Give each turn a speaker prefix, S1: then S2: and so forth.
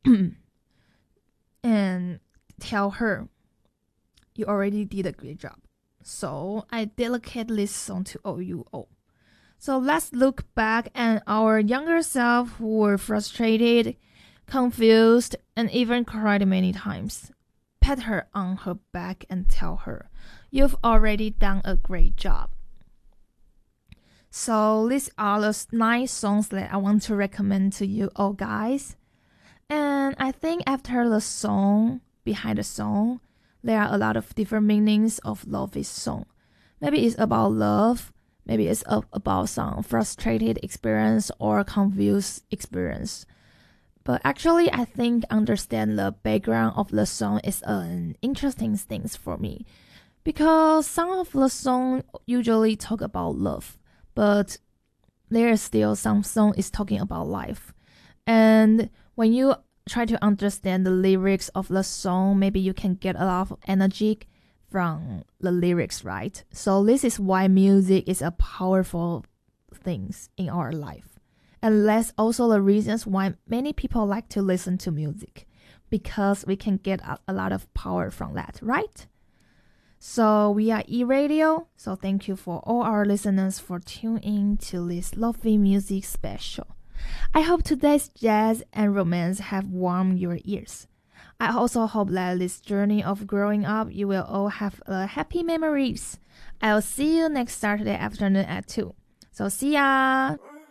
S1: and tell her you already did a great job. So I dedicate this song to all you all. So let's look back at our younger self who were frustrated, confused, and even cried many times. Pat her on her back and tell her, you've already done a great job. So these are the 9 songs that I want to recommend to you all guys. And I think after the song, behind the song, there are a lot of different meanings of love is song. Maybe it's about love, maybe it's about some frustrated experience or confused experience. But actually, I think understand the background of the song is an interesting thing for me. Because some of the song usually talk about love, but there is still some song is talking about life. And when you try to understand the lyrics of the song, maybe you can get a lot of energy from the lyrics, right? So this is why music is a powerful thing in our life. And that's also the reasons why many people like to listen to music, because we can get a lot of power from that, right? So we are E-Radio, so thank you for all our listeners for tuning in to this lovely music special. I hope today's jazz and romance have warmed your ears. I also hope that this journey of growing up, you will all have happy memories. I'll see you next Saturday afternoon at 2. So see ya!